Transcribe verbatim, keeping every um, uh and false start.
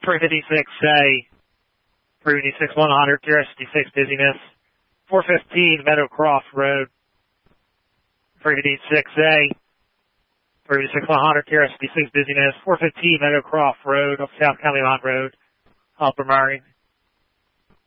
three fifty-six A, three fifty-six one hundred, Q R sixty-six Dizziness, four fifteen Meadowcroft Road, three fifty-six A, three fifty-six one hundred, Q R sixty-six Dizziness, four fifteen Meadowcroft Road, up South County Line Road, Upper Murray.